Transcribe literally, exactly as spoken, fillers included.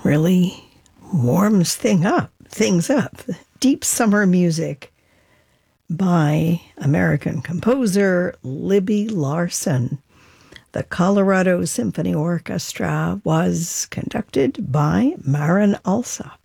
really warms thing up, things up. Deep Summer Music by American composer Libby Larsen. The Colorado Symphony Orchestra was conducted by Marin Alsop.